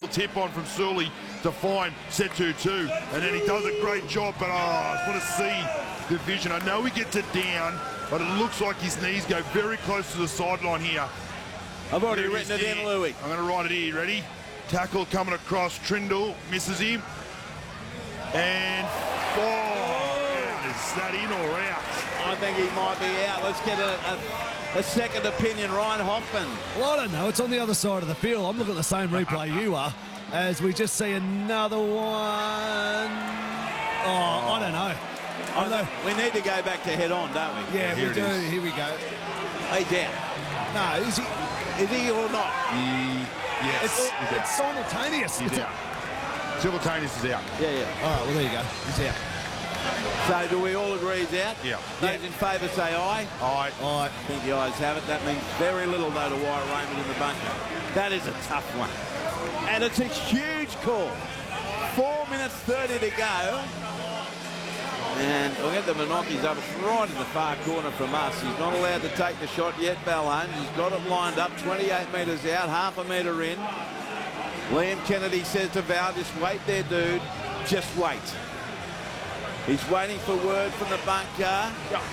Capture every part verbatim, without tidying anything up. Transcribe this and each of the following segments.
tip on from Sully to find Setu two, and then he does a great job, but oh, I just want to see the vision. I know he gets it down, but it looks like his knees go very close to the sideline here. I've already There written it is in, there. Louis. I'm going to write it here. Ready? Tackle coming across. Trindle misses him. And oh, is that in or out? I think he might be out. Let's get a, a, a second opinion. Ryan Hoffman. Well, I don't know. It's on the other side of the field. I'm looking at the same replay you are, as we just see another one. Oh, I don't know. I don't know. We need to go back to head on, don't we? Yeah, Here we it do. is. Here we go. He's out. No, is he? Is he or not? He, yes, It's, he's out. it's simultaneous. He's It's out. Simultaneous is out. Yeah, yeah. All right, well, there you go. He's out. So do we all agree he's out? Yeah. Those Yeah. in favour say aye. Aye. All right. I think the ayes have it. That means very little, though, to Wyatt Raymond in the bunker. That is a tough one. And it's a huge call. Four minutes thirty to go. And we'll get the Monarchies up right in the far corner from us. He's not allowed to take the shot yet, Balhone. He's got it lined up, twenty-eight metres out, half a metre in. Liam Kennedy says to Val, just wait there, dude. Just wait. He's waiting for word from the bunker.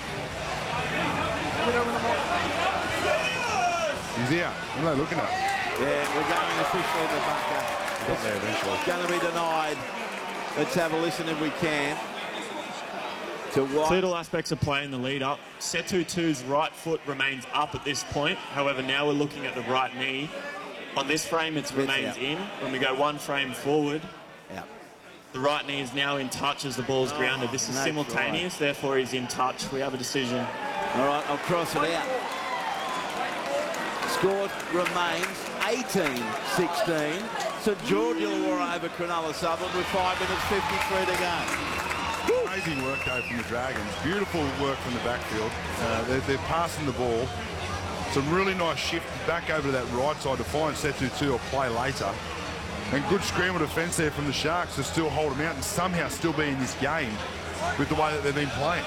He's out. What are they looking at? Yeah, we're going officially in the bunker. Got there eventually. It's going to be denied. Let's have a listen if we can. To White. Two little aspects of play in the lead up. Setu two's right foot remains up at this point. However, now we're looking at the right knee. On this frame, it remains out. in. When we go one frame forward, Yeah. the right knee is now in touch as the ball's grounded. This is no simultaneous, therefore he's in touch. We have a decision. All right, I'll cross it out. Score remains eighteen sixteen. St George Illawarra over Cronulla Sutherland with five minutes fifty-three to go. Amazing work, though, from the Dragons. Beautiful work from the backfield. Uh, they're, they're passing the ball. Some really nice shift back over to that right side to find Setu two or play later. And good scramble defence there from the Sharks to still hold them out and somehow still be in this game with the way that they've been playing.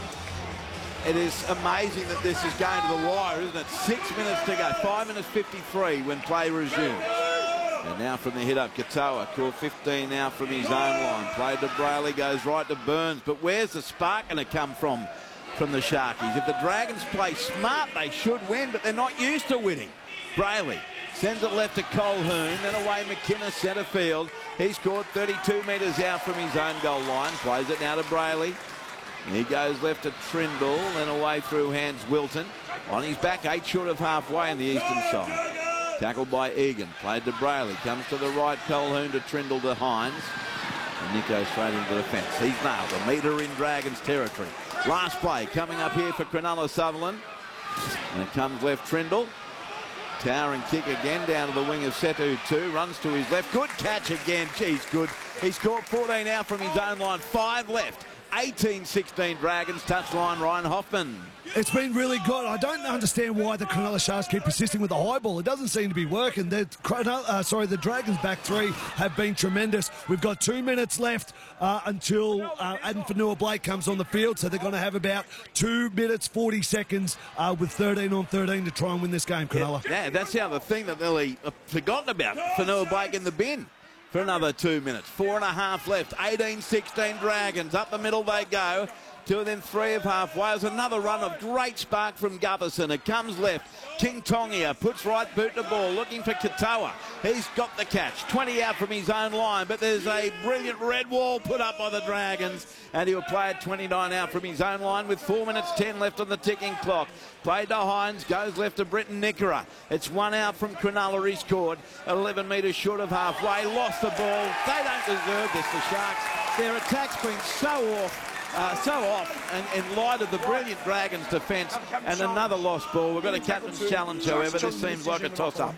It is amazing that this is going to the wire, isn't it? Six minutes to go. Five minutes fifty-three when play resumes. And now from the hit-up, Katoa caught fifteen now from his own line. Played to Brayley, goes right to Burns. But where's the spark going to come from from the Sharkies? If the Dragons play smart, they should win, but they're not used to winning. Brayley sends it left to Colquhoun, then away McKinnon, centre field. He scored thirty-two metres out from his own goal line. Plays it now to Brayley. He goes left to Trindle, then away through hands Wilton. On his back, eight short of halfway on the eastern side. Tackled by Egan. Played to Brayley. Comes to the right, Colquhoun to Trindle to Hines. And Nico straight into the fence. He's nailed a metre in Dragons territory. Last play coming up here for Cronulla Sutherland. And it comes left Trindle. Towering kick again down to the wing of Setu two. Runs to his left. Good catch again. Geez, good. He scored fourteen out from his own line. Five left. eighteen sixteen Dragons. Touchline Ryan Hoffman. It's been really good. I don't understand why the Cronulla Sharks keep persisting with the high ball. It doesn't seem to be working. The, uh, sorry, the Dragons back three have been tremendous. We've got two minutes left uh, until uh, Adam Fanua-Blake comes on the field, so they're going to have about two minutes, forty seconds uh, with thirteen on thirteen to try and win this game, Cronulla. Yeah, yeah, that's the other thing that nearly uh, forgotten about. Fanua-Blake in the bin for another two minutes. Four and a half left. eighteen sixteen Dragons. Up the middle they go. Two and then three of halfway. There's another run of great spark from Gutherson. It comes left. King Tongia puts right boot to ball, looking for Katoa. He's got the catch. twenty out from his own line, but there's a brilliant red wall put up by the Dragons, and he'll play at twenty-nine out from his own line with four minutes ten left on the ticking clock. Played to Hines, goes left to Britton Nickera. It's one out from Cronulla. He scored eleven metres short of halfway. Lost the ball. They don't deserve this, the Sharks. Their attack's been so off. Uh, so off and in light of the brilliant Dragons defence, and another lost ball. We've got a captain's challenge, however. This seems like a toss-up.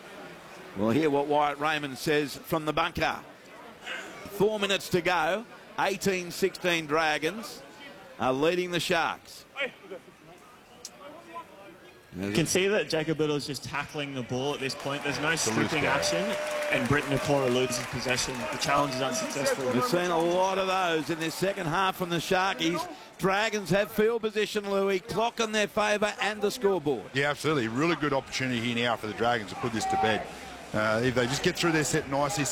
We'll hear what Wyatt Raymond says from the bunker. Four minutes to go. eighteen sixteen Dragons are leading the Sharks. You can see that Jacob Liddle is just tackling the ball at this point. There's no stripping action, and Britton Nicola loses possession. The challenge is unsuccessful. We've seen a lot of those in this second half from the Sharkies. Dragons have field position, Louis. Clock in their favour and the scoreboard. Yeah, absolutely. Really good opportunity here now for the Dragons to put this to bed. Uh, if they just get through their set nicely,